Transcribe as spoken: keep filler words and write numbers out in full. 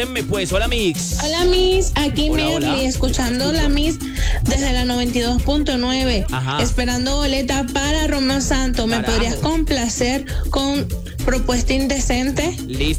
Pues, hola Mix. Hola Miss, aquí Hola, Merly, hola. escuchando la Miss desde la noventa y dos punto nueve, Ajá. esperando boleta para Romeo Santos. ¿Me Carajo. podrías complacer con Propuesta Indecente? Listo.